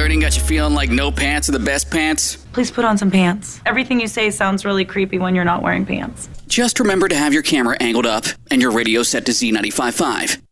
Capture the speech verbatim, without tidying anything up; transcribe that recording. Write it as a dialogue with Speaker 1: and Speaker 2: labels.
Speaker 1: flirting got you feeling like no pants are the best pants?
Speaker 2: Please put on some pants. Everything you say sounds really creepy when you're not wearing pants.
Speaker 1: Just remember to have your camera angled up and your radio set to Z ninety-five point five.